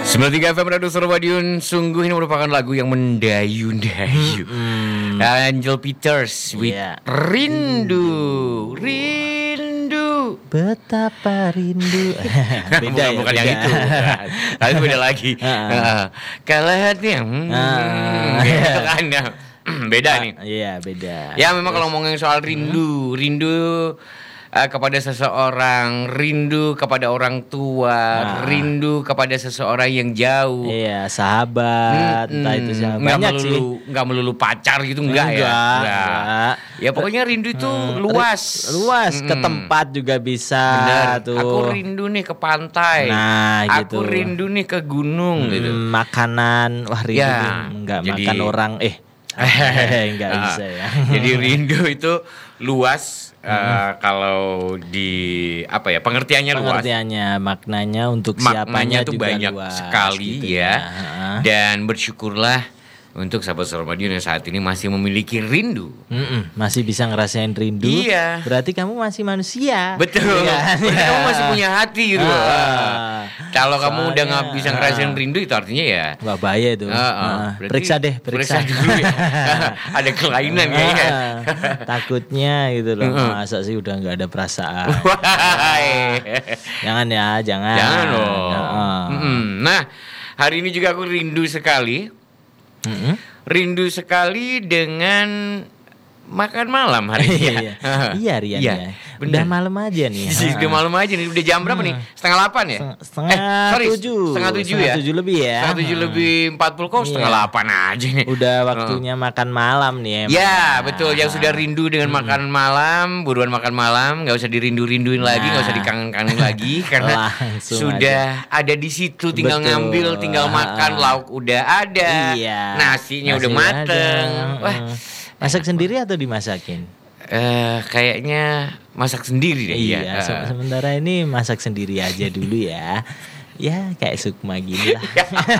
93 FM Radio Suara Madiun. Sungguh ini merupakan lagu yang mendayu-dayu. Angel Peters with Rindu. Rindu. Betapa rindu. Beda bukan yang itu. Tapi beda lagi. Kalau hati gitu kan. Beda nih. Iya, beda. Ya memang kalau ngomongin soal rindu, kepada seseorang, rindu kepada orang tua, rindu kepada seseorang yang jauh. Iya, sahabat, entah itu siapa. Nggak melulu pacar gitu, enggak. Ya pokoknya rindu itu luas. Ke tempat juga bisa. Bener. Tuh. Aku rindu nih ke pantai. Nah, aku gitu. rindu nih ke gunung gitu. Makanan, wah rindu enggak makan orang. Enggak bisa ya. Jadi rindu itu luas. Kalau di pengertiannya luas. Maknanya untuk maknanya siapanya tuh juga banyak luas, sekali gitu ya. Dan bersyukurlah untuk sahabat Suara Madiun yang saat ini masih memiliki rindu. Masih bisa ngerasain rindu. Iya. Berarti kamu masih manusia. Betul. Berarti kamu masih punya hati gitu. Kalau kamu udah nggak bisa ngerasain rindu itu artinya ya. Wah, bahaya itu. Periksa dulu ya. Ada kelainan kayaknya. Takutnya gitu loh. Masa sih udah nggak ada perasaan. Jangan loh. Nah, hari ini juga aku rindu sekali. Rindu sekali dengan makan malam hari ini. Iya, Rian. Iya. Udah malam aja nih. Udah malam aja nih. Udah jam berapa nih? 7:30 ya? Setengah 7 ya? 7 lebih ya? 7 lebih 40 kok 7:30 aja nih. Udah waktunya makan malam nih. Ya betul. Yang sudah rindu dengan makan malam, buruan makan malam. Gak usah dirindu-rinduin lagi, gak usah dikangen-kangen lagi. Karena sudah ada di situ. Tinggal ngambil, tinggal makan. Lauk udah ada. Nasinya udah mateng. Wah, masak sendiri atau dimasakin? Kayaknya masak sendiri deh. Iya. Sementara ini masak sendiri aja dulu ya. Ya kayak Sukma gini lah.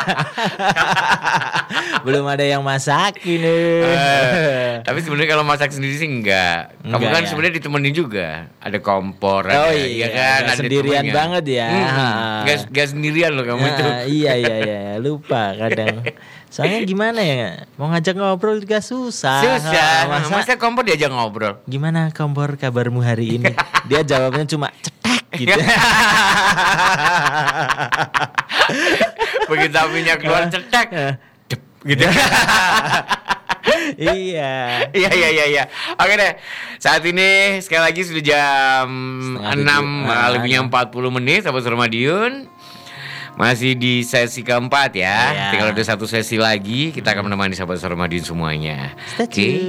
Belum ada yang masakin. Tapi sebenarnya kalau masak sendiri sih enggak. Kamu kan sebenarnya ditemenin juga. Ada kompor. Iya kan. Ada sendirian temennya. Banget ya. Gak sendirian loh kamu itu. Iya. Lupa kadang. Soalnya gimana ya, mau ngajak ngobrol juga susah. Masa kompor diajak ngobrol? Gimana kompor kabarmu hari ini? Dia jawabnya cuma cetek gitu. Begitu apinya keluar cetek, gitu. Iya. Oke deh. Saat ini sekali lagi sudah jam 6 lebihnya 40 menit sahabat Suara Madiun. Masih di sesi keempat ya. Tinggal ada satu sesi lagi. Kita akan menemani sahabat Suara Madiun semuanya. Oke.